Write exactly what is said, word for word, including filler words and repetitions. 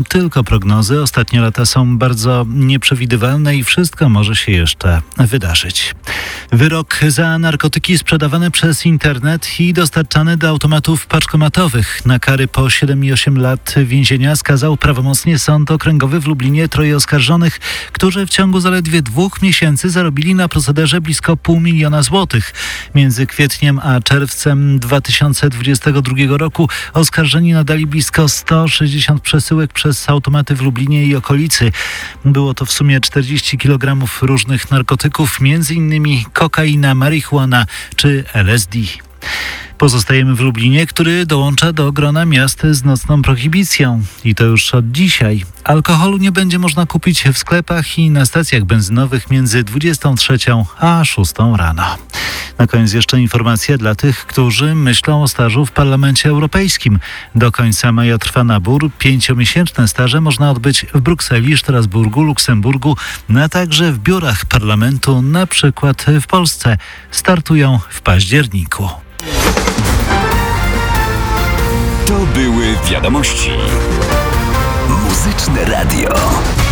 Tylko prognozy. Ostatnie lata są bardzo nieprzewidywalne i wszystko może się jeszcze wydarzyć. Wyrok za narkotyki sprzedawane przez internet i dostarczane do automatów paczkomatowych. Na kary po siedem i osiem lat więzienia skazał prawomocnie Sąd Okręgowy w Lublinie troje oskarżonych, którzy w ciągu zaledwie dwóch miesięcy zarobili na procederze blisko pół miliona złotych. Między kwietniem a czerwcem dwa tysiące dwudziestego drugiego roku oskarżeni nadali blisko sto sześćdziesiąt przesyłek przez automaty w Lublinie i okolicy. Było to w sumie czterdzieści kilogramów różnych narkotyków, między innymi kokaina, marihuana czy L S D. Pozostajemy w Lublinie, który dołącza do grona miast z nocną prohibicją. I to już od dzisiaj. Alkoholu nie będzie można kupić w sklepach i na stacjach benzynowych między dwudziestą trzecią a szóstą rano. Na koniec jeszcze informacja dla tych, którzy myślą o stażu w Parlamencie Europejskim. Do końca maja trwa nabór. Pięciomiesięczne staże można odbyć w Brukseli, Strasburgu, Luksemburgu, a także w biurach parlamentu, na przykład w Polsce. Startują w październiku. To były wiadomości. Muzyczne Radio.